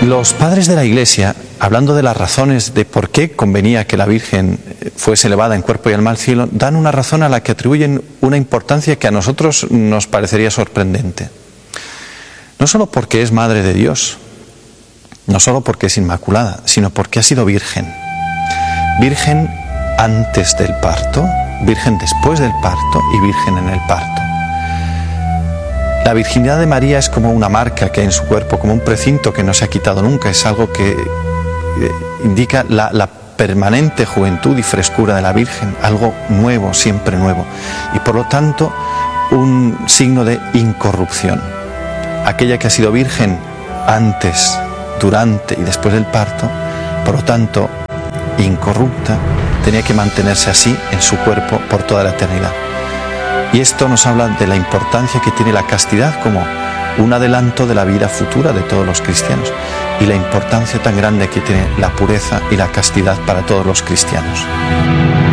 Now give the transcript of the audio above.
Los padres de la Iglesia, hablando de las razones de por qué convenía que la Virgen fuese elevada en cuerpo y alma al cielo, dan una razón a la que atribuyen una importancia que a nosotros nos parecería sorprendente. No solo porque es Madre de Dios, no solo porque es inmaculada, sino porque ha sido virgen. Virgen antes del parto, virgen después del parto y virgen en el parto. La virginidad de María es como una marca que hay en su cuerpo, como un precinto que no se ha quitado nunca, es algo que indica la permanente juventud y frescura de la Virgen, algo nuevo, siempre nuevo, y por lo tanto un signo de incorrupción. Aquella que ha sido virgen antes, durante y después del parto, por lo tanto incorrupta, tenía que mantenerse así en su cuerpo por toda la eternidad. Y esto nos habla de la importancia que tiene la castidad como un adelanto de la vida futura de todos los cristianos y la importancia tan grande que tiene la pureza y la castidad para todos los cristianos.